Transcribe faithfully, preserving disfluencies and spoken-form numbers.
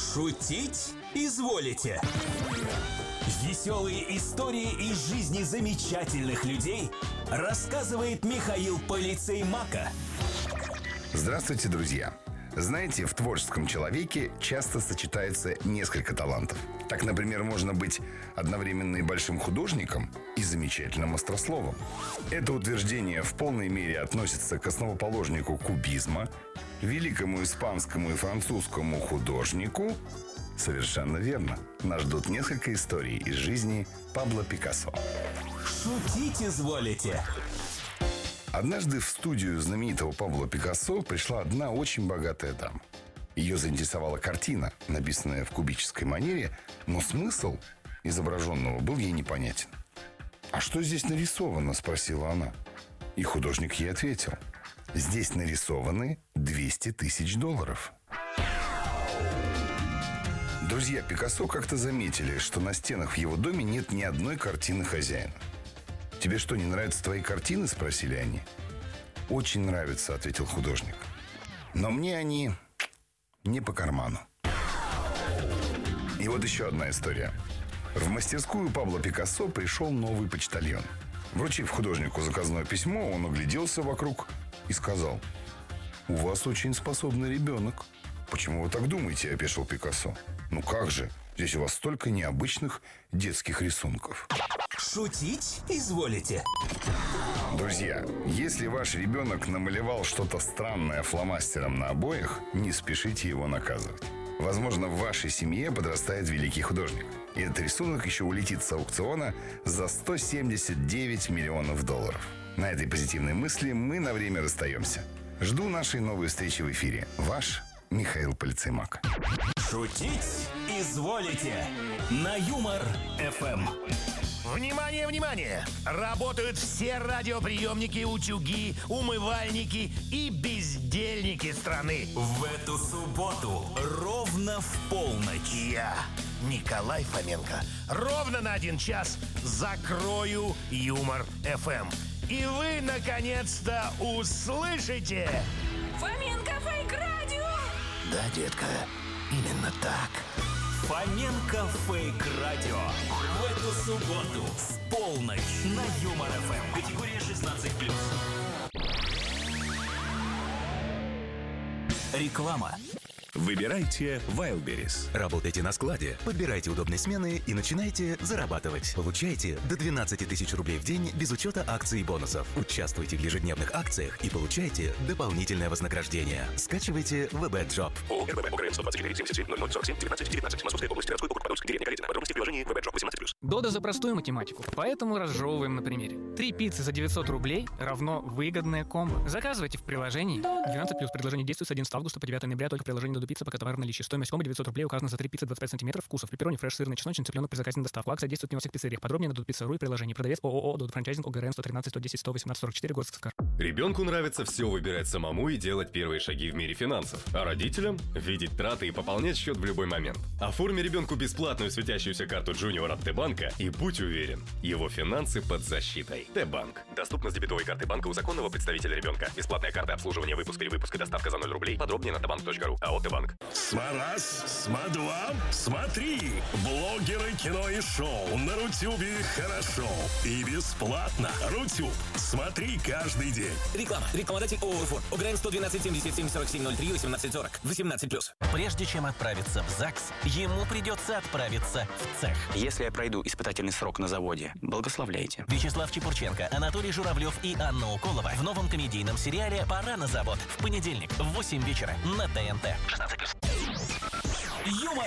Шутить изволите? Веселые истории из жизни замечательных людей рассказывает Михаил Полицеймака. Здравствуйте, друзья! Знаете, в творческом человеке часто сочетается несколько талантов. Так, например, можно быть одновременно и большим художником, и замечательным острословом. Это утверждение в полной мере относится к основоположнику кубизма, великому испанскому и французскому художнику. Совершенно верно. Нас ждут несколько историй из жизни Пабло Пикассо. Шутить изволите? Однажды в студию знаменитого Пабло Пикассо пришла одна очень богатая дама. Ее заинтересовала картина, написанная в кубической манере, но смысл изображенного был ей непонятен. «А что здесь нарисовано?» – спросила она. И художник ей ответил: «Здесь нарисованы двести тысяч долларов». Друзья Пикассо как-то заметили, что на стенах в его доме нет ни одной картины хозяина. «Тебе что, не нравятся твои картины?» – спросили они. «Очень нравятся», – ответил художник. «Но мне они не по карману». И вот еще одна история. В мастерскую Пабло Пикассо пришел новый почтальон. Вручив художнику заказное письмо, он огляделся вокруг и сказал: «У вас очень способный ребенок». «Почему вы так думаете?» – опешил Пикассо. «Ну как же, здесь у вас столько необычных детских рисунков». Шутить изволите? Друзья, если ваш ребенок намалевал что-то странное фломастером на обоях, не спешите его наказывать. Возможно, в вашей семье подрастает великий художник, и этот рисунок еще улетит с аукциона за сто семьдесят девять миллионов долларов. На этой позитивной мысли мы на время расстаемся. Жду нашей новой встречи в эфире. Ваш Михаил Полицеймак. Шутить изволите? На Юмор эф эм. Внимание, внимание! Работают все радиоприемники, утюги, умывальники и бездельники страны. В эту субботу ровно в полночь Я, Николай Фоменко, ровно на один час закрою Юмор эф эм. И вы, наконец-то, услышите... Фоменко Фейк Радио! Да, детка, именно так. Фоменко Фейк Радио. В эту субботу в полночь на Юмор эф эм. Категория шестнадцать плюс. Реклама. Выбирайте Wildberries. Работайте на складе, подбирайте удобные смены и начинайте зарабатывать. Получайте до двенадцать тысяч рублей в день без учета акций и бонусов. Участвуйте в ежедневных акциях и получайте дополнительное вознаграждение. Скачивайте ви би Job. ООО РББ ОГРН сто двадцать четыре семьдесят семь ноль ноль сорок семь девятнадцать девятнадцать. Московская область, городской округ, Подольск, деревня Калитина. Подробности в приложении ви би Job восемнадцать плюс. Дода за простую математику, поэтому разжевываем на примере. Три пиццы за девятьсот рублей равно выгодное комбо. Заказывайте в приложении. двенадцать плюс. Предложение действует с одиннадцатого августа по девятого ноября только в приложении Додо Пицца, пока товар в наличии. Стоимость комбо девятьсот рублей указана за три пиццы двадцать пять сантиметров вкусов. Пепперони, фреш, сырный, чесночный, цыпленок при заказе на доставку. Акция действует не во всех пиццериях. Подробнее на додопицца.ру и приложении. Продавец ООО Додо Франчайзинг ОГРН сто тринадцать сто десять сто восемнадцать сорок четыре, город Сыктывкар. Ребенку нравится все выбирать самому и делать первые шаги в мире финансов. А родителям – видеть траты и пополнять счет в любой момент. Оформи ребенку бесплатную светящуюся карту Junior от Т-банка и будь уверен, его финансы под защитой. Т-банк. Доступно с дебетовой карты банка у законного представителя ребенка. Бесплатная карта обслуживания, выпуск, перевыпуск и доставка за ноль рублей. Подробнее на табанк точка ру. АО Т-банк. Смарас, смадва, смотри. Блогеры, кино и шоу на Рутюбе хорошо. И бесплатно. Рутюб. Смотри каждый день. Реклама. Рекламодатель ООО «Урфон». ОГРН сто двенадцать семьдесят семь сорок семь ноль три восемнадцать сорок. восемнадцать плюс. Прежде чем отправиться в ЗАГС, ему придется отправиться в цех. Если я пройду испытательный срок на заводе, благословляйте. Вячеслав Чепурченко, Анатолий Журавлев и Анна Уколова в новом комедийном сериале «Пора на завод» в понедельник в восемь вечера на ТНТ. Юмор